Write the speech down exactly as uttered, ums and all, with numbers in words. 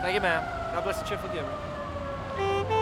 Thank you, ma'am. God bless the cheerful giver.